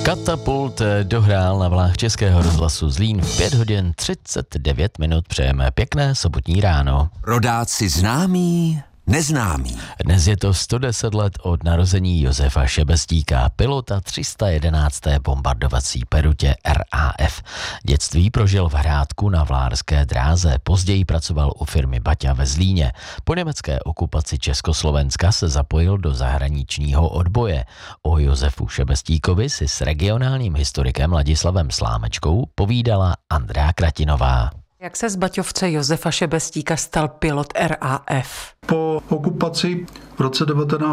Katapult dohrál na vlnách Českého rozhlasu Zlín v 5 hodin 39 minut. Přejeme pěkné sobotní ráno. Rodáci známí, neznámí. Dnes je to 110 let od narození Josefa Šebestíka, pilota 311. bombardovací perutě RAF. Dětství prožil v Hrádku na Vlárské dráze, později pracoval u firmy Baťa ve Zlíně. Po německé okupaci Československa se zapojil do zahraničního odboje. O Josefu Šebestíkovi si s regionálním historikem Ladislavem Slámečkou povídala Andrea Kratinová. Jak se z baťovce Josefa Šebestíka stal pilot RAF? Po okupaci v roce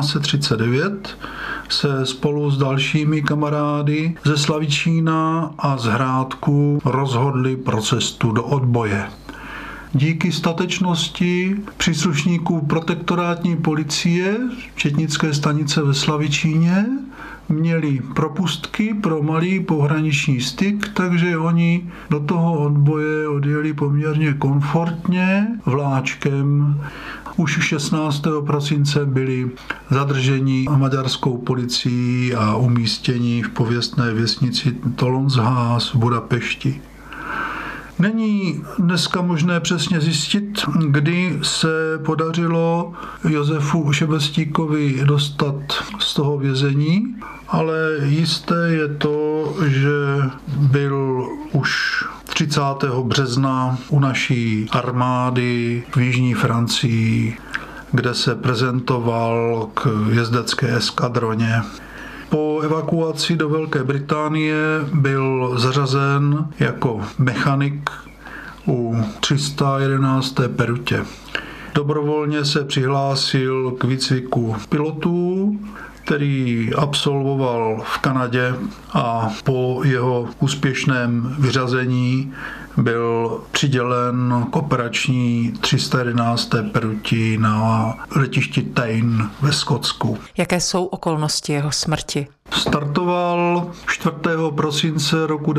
1939 se spolu s dalšími kamarády ze Slavičína a z Hrádku rozhodli pro cestu do odboje. Díky statečnosti příslušníků protektorátní policie Četnické stanice ve Slavičíně měli propustky pro malý pohraniční styk, takže oni do toho odboje odjeli poměrně komfortně vláčkem. Už 16. prosince byli zadrženi maďarskou policií a umístěni v pověstné věznici Tolonsház v Budapešti. Není dneska možné přesně zjistit, kdy se podařilo Josefu Šebestíkovi dostat z toho vězení, ale jisté je to, že byl už 30. března u naší armády v jižní Francii, kde se prezentoval k jezdecké eskadroně. Po evakuaci do Velké Británie byl zařazen jako mechanik u 311. perutě. Dobrovolně se přihlásil k výcviku pilotů, který absolvoval v Kanadě, a po jeho úspěšném vyřazení byl přidělen k operační 311. peruti na letišti Tain ve Skotsku. Jaké jsou okolnosti jeho smrti? Startoval 4. prosince roku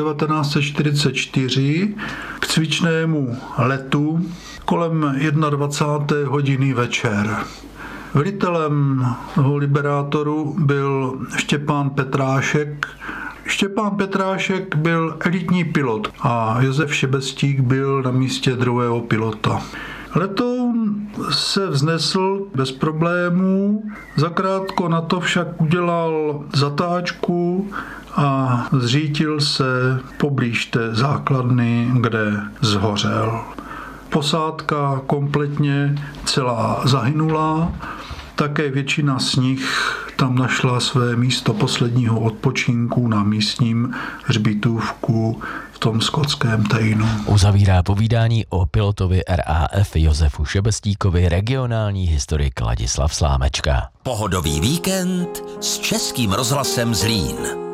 1944 k cvičnému letu kolem 21. hodiny večer. Velitelem toho liberátoru byl Štěpán Petrášek. Štěpán Petrášek byl elitní pilot a Josef Šebestík byl na místě druhého pilota. Letoun se vznesl bez problémů, zakrátko na to však udělal zatáčku a zřítil se poblíž té základny, kde zhořel. Posádka kompletně celá zahynula, také většina z nich tam našla své místo posledního odpočinku na místním hřbitůvku v tom skotském Tainu. Uzavírá povídání o pilotovi RAF Josefu Šebestíkovi regionální historik Ladislav Slámečka. Pohodový víkend s Českým rozhlasem Zlín.